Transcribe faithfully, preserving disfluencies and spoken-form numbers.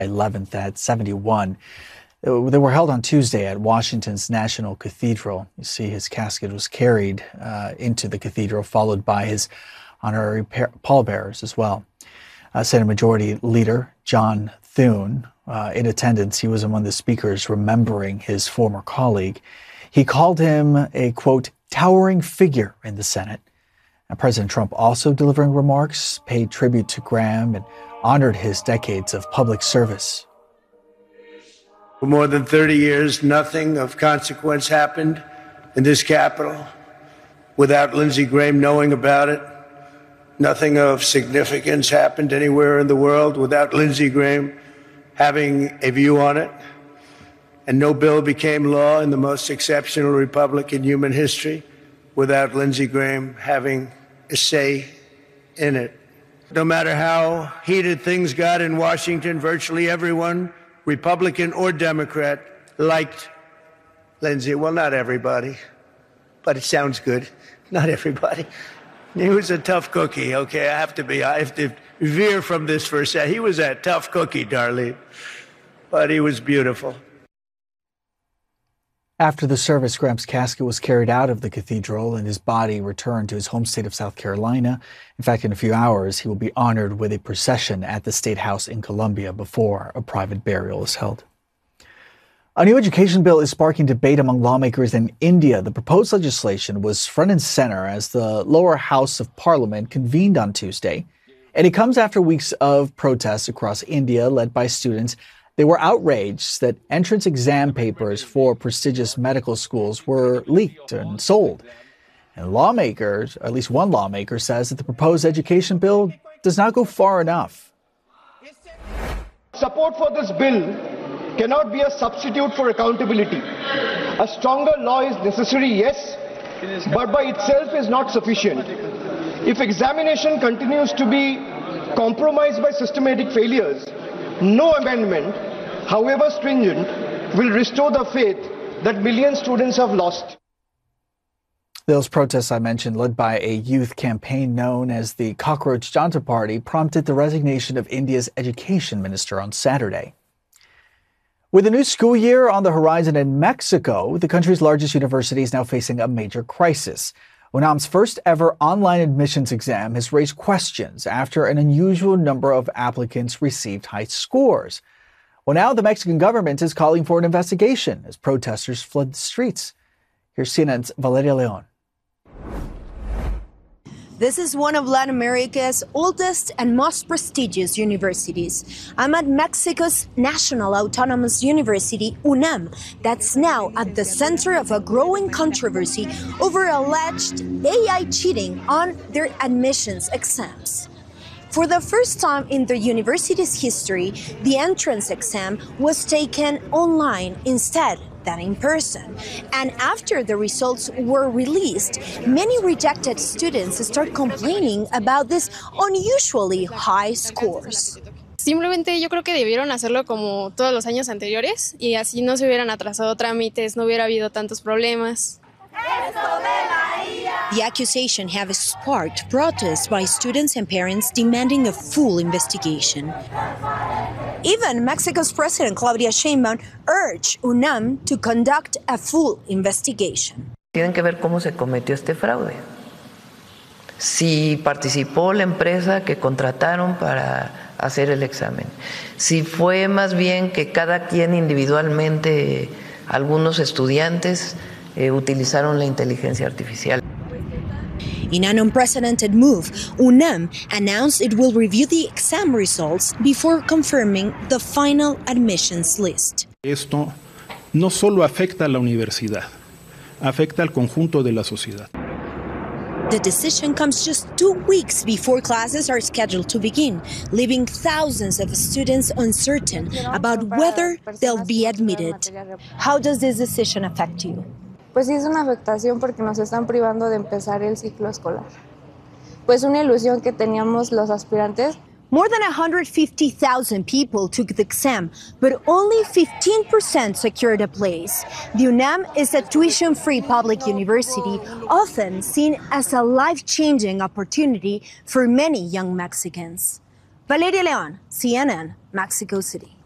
eleventh at seventy-one. They were held on Tuesday at Washington's National Cathedral. You see his casket was carried uh, into the cathedral, followed by his honorary pallbearers as well. Uh, Senate Majority Leader John Thune, uh, in attendance, he was among the speakers remembering his former colleague. He called him a, quote, towering figure in the Senate. And President Trump, also delivering remarks, paid tribute to Graham and honored his decades of public service. For more than thirty years, nothing of consequence happened in this Capitol without Lindsey Graham knowing about it. Nothing of significance happened anywhere in the world without Lindsey Graham having a view on it. And no bill became law in the most exceptional republic in human history without Lindsey Graham having a say in it. No matter how heated things got in Washington, virtually everyone, Republican or Democrat, liked Lindsey. Well, not everybody, but it sounds good. Not everybody. He was a tough cookie, okay? I have to be, I have to veer from this for a second. He was a tough cookie, Darlene, but he was beautiful. After the service, Graham's casket was carried out of the cathedral and his body returned to his home state of South Carolina. In fact, in a few hours, he will be honored with a procession at the State House in Columbia before a private burial is held. A new education bill is sparking debate among lawmakers in India. The proposed legislation was front and center as the lower house of parliament convened on Tuesday. And it comes after weeks of protests across India led by students. They were outraged that entrance exam papers for prestigious medical schools were leaked and sold. And lawmakers, or at least one lawmaker, says that the proposed education bill does not go far enough. Support for this bill cannot be a substitute for accountability. A stronger law is necessary, yes, but by itself is not sufficient. If examination continues to be compromised by systematic failures, no amendment, however stringent, will restore the faith that million students have lost. Those protests I mentioned, led by a youth campaign known as the Cockroach Janta Party, prompted the resignation of India's education minister on Saturday. With the new school year on the horizon in Mexico, the country's largest university is now facing a major crisis. UNAM's first ever online admissions exam has raised questions after an unusual number of applicants received high scores. Well, now the Mexican government is calling for an investigation as protesters flood the streets. Here's C N N's Valeria Leon. This is one of Latin America's oldest and most prestigious universities. I'm at Mexico's National Autonomous University, UNAM, that's now at the center of a growing controversy over alleged A I cheating on their admissions exams. For the first time in the university's history, the entrance exam was taken online instead than in person. And after the results were released, many rejected students start complaining about these unusually high scores. Simplemente yo creo que debieron hacerlo como todos los años anteriores y así no se hubieran atrasado trámites, no hubiera habido tantos problemas. The accusation have sparked protests by students and parents demanding a full investigation. Even Mexico's President Claudia Sheinbaum urged UNAM to conduct a full investigation. Tienen que ver cómo se cometió este fraude. Si participó la empresa que contrataron para hacer el examen. Si fue más bien que cada quien individualmente, algunos estudiantes, eh, utilizaron la inteligencia artificial. In an unprecedented move, UNAM announced it will review the exam results before confirming the final admissions list. Esto no solo afecta a la universidad, afecta al conjunto de la sociedad. The decision comes just two weeks before classes are scheduled to begin, leaving thousands of students uncertain about whether they'll be admitted. How does this decision affect you? Pues sí es una afectación porque nos están privando de empezar el ciclo escolar. Pues una ilusión que teníamos los aspirantes. More than one hundred fifty thousand people took the exam, but only fifteen percent secured a place. The UNAM is a tuition-free public university, often seen as a life-changing opportunity for many young Mexicans. Valeria Leon, C N N, Mexico City.